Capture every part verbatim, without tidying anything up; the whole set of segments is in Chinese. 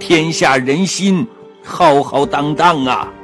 天下人心浩浩荡荡啊！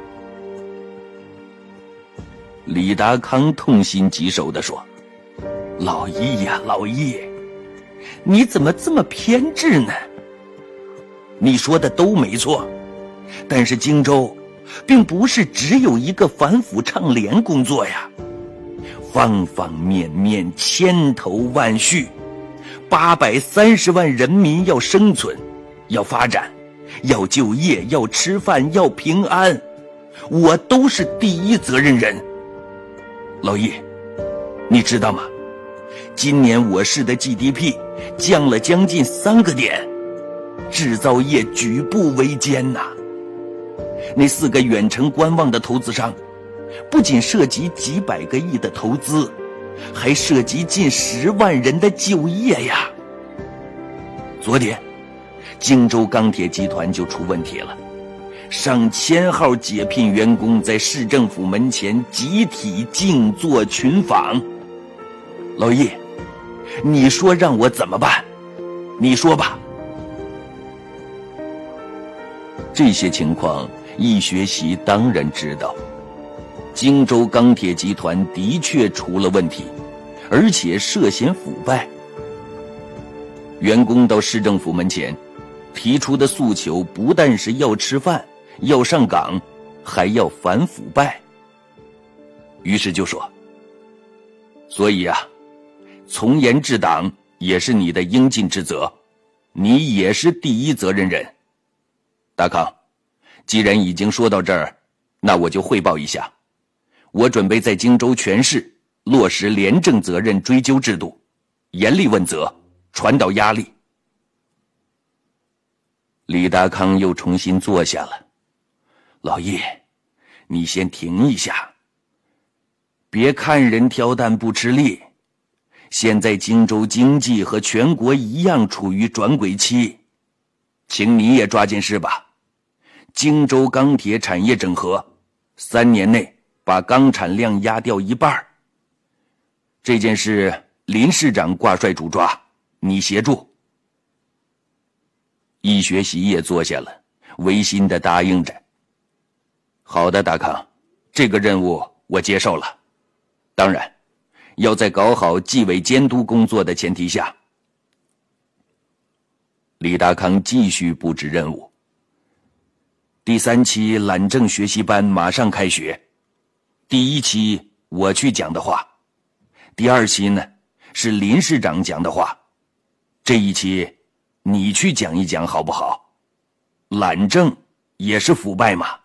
李达康痛心疾首地说：老易呀，老易，你怎么这么偏执呢？你说的都没错，但是荆州并不是只有一个反腐倡廉工作呀，方方面面，千头万绪，八百三十万人民要生存，要发展，要就业，要吃饭，要平安，我都是第一责任人。老易，你知道吗？今年我市的 G D P 降了将近三个点，制造业举步维艰呐、啊。那四个远程观望的投资商，不仅涉及几百个亿的投资，还涉及近十万人的就业呀。昨天，荆州钢铁集团就出问题了，上千号解聘员工在市政府门前集体静坐群访。老易，你说让我怎么办？你说吧。这些情况易学习当然知道，荆州钢铁集团的确出了问题，而且涉嫌腐败。员工到市政府门前提出的诉求不但是要吃饭，要上岗，还要反腐败。于是就说，所以啊，从严治党也是你的应尽之责，你也是第一责任人。大康，既然已经说到这儿，那我就汇报一下，我准备在荆州全市落实廉政责任追究制度，严厉问责，传导压力。李达康又重新坐下了。老易，你先停一下，别看人挑担不吃力，现在荆州经济和全国一样处于转轨期，请你也抓紧事吧。荆州钢铁产业整合，三年内把钢产量压掉一半。这件事林市长挂帅主抓，你协助。易学习也坐下了，违心地答应着。好的，达康，这个任务我接受了。当然，要在搞好纪委监督工作的前提下。李达康继续布置任务。第三期懒政学习班马上开学，第一期我去讲的话，第二期呢是林市长讲的话，这一期你去讲一讲好不好？懒政也是腐败嘛。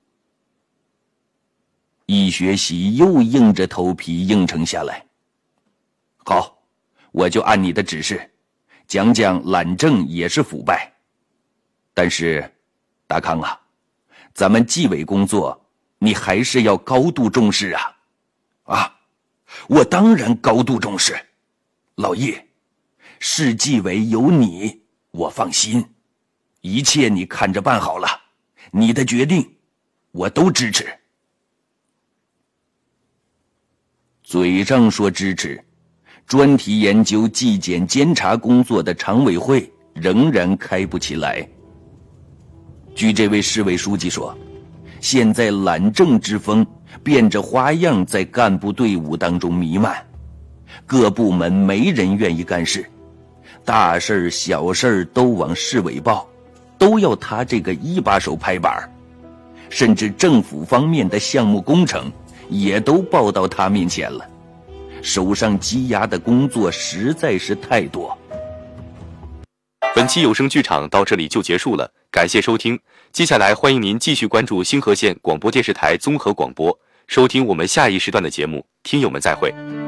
易学习又硬着头皮应承下来。好，我就按你的指示，讲讲懒政也是腐败。但是，达康啊，咱们纪委工作，你还是要高度重视啊！啊，我当然高度重视。老易，市纪委有你，我放心，一切你看着办好了，你的决定，我都支持。嘴上说支持，专题研究纪检监察工作的常委会仍然开不起来。据这位市委书记说，现在懒政之风变着花样在干部队伍当中弥漫，各部门没人愿意干事，大事小事都往市委报，都要他这个一把手拍板，甚至政府方面的项目工程也都报到他面前了，手上积压的工作实在是太多。 本期有声剧场到这里就结束了，感谢收听。接下来欢迎您继续关注星河县广播电视台综合广播，收听我们下一时段的节目。听友们再会。